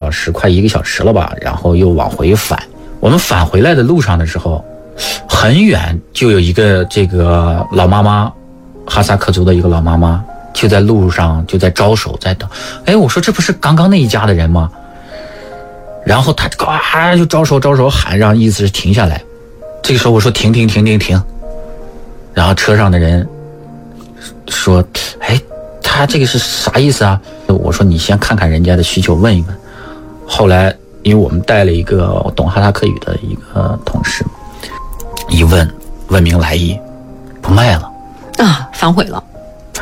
小时，快1个小时了吧，然后又往回返。我们返回来的路上的时候，很远就有一个这个老妈妈，哈萨克族的一个老妈妈，就在路上就在招手在等。我说这不是刚刚那一家的人吗？然后他呱就招手喊，让意思是停下来。这个时候我说停。然后车上的人说他这个是啥意思啊？我说你先看看人家的需求，问一问。后来因为我们带了一个懂哈萨克语的一个同事，一问明来意，不卖了啊，反悔了。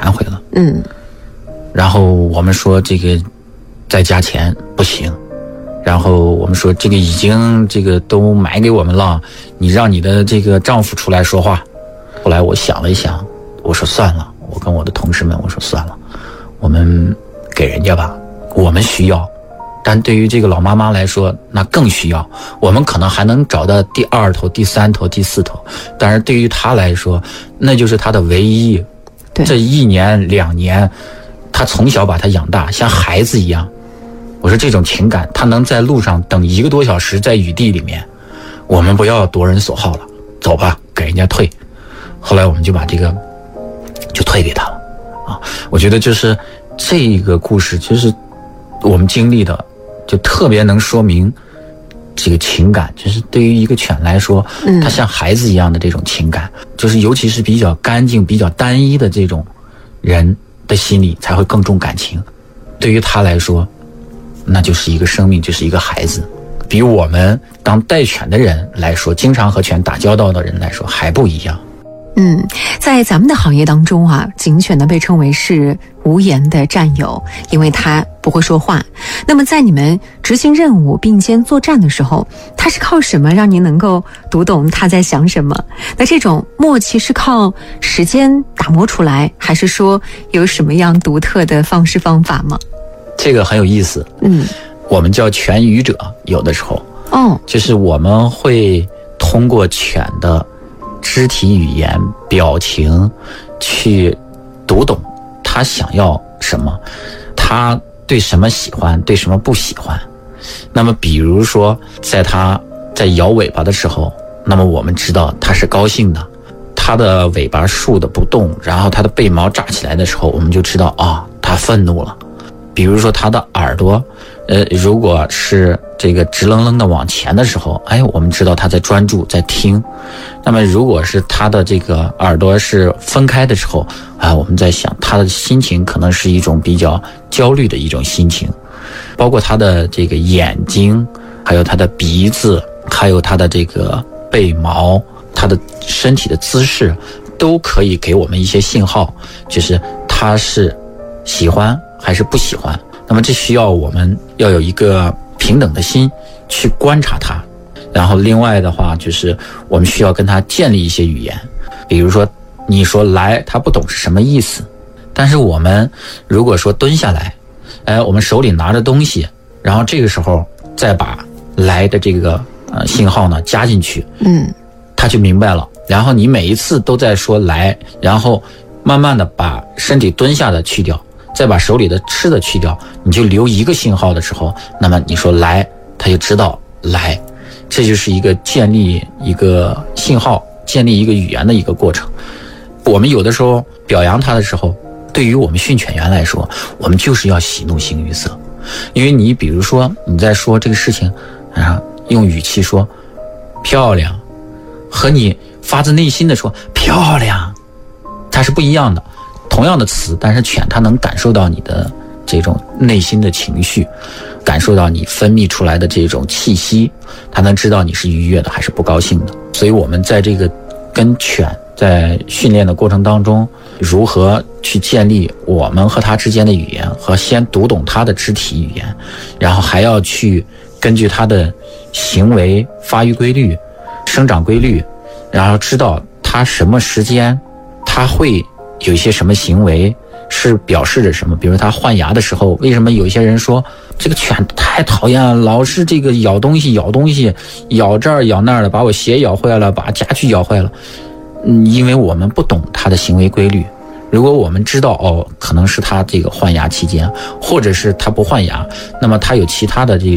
然后我们说这个再加钱不行，然后我们说这个已经这个都买给我们了，你让你的这个丈夫出来说话。后来我想了一想，我说算了，我跟我的同事们我说算了，我们给人家吧，我们需要，但对于这个老妈妈来说那更需要，我们可能还能找到第2头第3头第4头，但是对于她来说那就是她的唯一。这1年2年她从小把她养大，像孩子一样。我说这种情感她能在路上等1个多小时，在雨地里面，我们不要夺人所好了，走吧，给人家退。后来我们就把这个就退给他了啊！我觉得就是这个故事，就是我们经历的，就特别能说明这个情感，就是对于一个犬来说，它像孩子一样的这种情感，就是尤其是比较干净、比较单一的这种人的心里才会更重感情。对于他来说，那就是一个生命，就是一个孩子，比我们当带犬的人来说，经常和犬打交道的人来说还不一样。 在咱们的行业当中啊，警犬呢被称为是无言的战友，因为它不会说话。那么在你们执行任务并肩作战的时候，它是靠什么让您能够读懂它在想什么？那这种默契是靠时间打磨出来，还是说有什么样独特的方式方法吗？ 这个很有意思。我们叫犬语者，有的时候就是我们会通过犬的肢体语言表情去读懂他想要什么，他对什么喜欢，对什么不喜欢。那么比如说在他在摇尾巴的时候，那么我们知道他是高兴的，他的尾巴竖的不动，然后他的背毛炸起来的时候，我们就知道他愤怒了。比如说他的耳朵如果是这个直愣愣的往前的时候，我们知道他在专注在听。那么如果是他的这个耳朵是分开的时候我们在想他的心情可能是一种比较焦虑的一种心情。包括他的这个眼睛，还有他的鼻子，还有他的这个背毛，他的身体的姿势，都可以给我们一些信号，就是他是喜欢还是不喜欢。那么这需要我们要有一个平等的心去观察它。然后另外的话就是我们需要跟他建立一些语言，比如说你说来，他不懂是什么意思，但是我们如果说蹲下来，我们手里拿着东西，然后这个时候再把来的这个信号呢加进去，他就明白了。然后你每一次都在说来，然后慢慢的把身体蹲下的去掉，再把手里的吃的去掉，你就留一个信号的时候，那么你说来，他就知道来。这就是一个建立一个信号，建立一个语言的一个过程。我们有的时候表扬他的时候，对于我们训犬员来说，我们就是要喜怒形于色。因为你比如说你在说这个事情，用语气说漂亮，和你发自内心的说漂亮，它是不一样的。同样的词，但是犬它能感受到你的这种内心的情绪，感受到你分泌出来的这种气息，它能知道你是愉悦的还是不高兴的。所以我们在这个跟犬在训练的过程当中，如何去建立我们和它之间的语言，和先读懂它的肢体语言，然后还要去根据它的行为发育规律、生长规律，然后知道它什么时间它会有一些什么行为是表示着什么。比如他换牙的时候，为什么有一些人说这个犬太讨厌了，老是这个咬东西，咬这儿咬那儿的，把我鞋咬坏了，把家具咬坏了。因为我们不懂他的行为规律。如果我们知道可能是他这个换牙期间，或者是他不换牙，那么他有其他的这